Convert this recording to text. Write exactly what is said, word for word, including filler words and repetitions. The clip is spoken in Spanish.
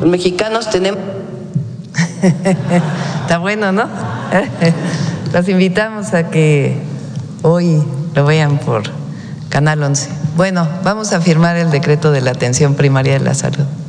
Los mexicanos tenemos… Está bueno, ¿no? Los invitamos a que hoy lo vean por Canal once. Bueno, vamos a firmar el decreto de la atención primaria de la salud.